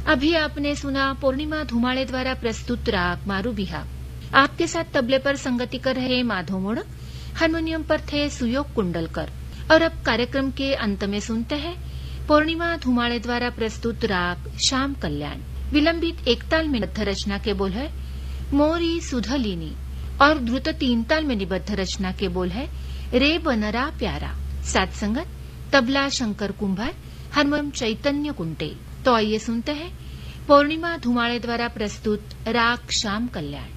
अभी आपने सुना पूर्णिमा धुमाड़े द्वारा प्रस्तुत राग मारू बिहा। आपके साथ तबले पर संगति कर रहे माधव मोड़, हारमोनियम पर थे सुयोग कुंडलकर। और अब कार्यक्रम के अंत में सुनते हैं पूर्णिमा धुमाड़े द्वारा प्रस्तुत राग श्याम कल्याण। विलंबित एक ताल में निबद्ध रचना के बोल है मोरी सुधलिनी और द्रुत 3 ताल में निबद्ध रचना के बोल है रे बनरा प्यारा। साथ संगत तबला शंकर कुंभार, हारमोनियम चैतन्य कुंटे। तो आइए सुनते हैं पूर्णिमा धुमाड़े द्वारा प्रस्तुत राग श्याम कल्याण।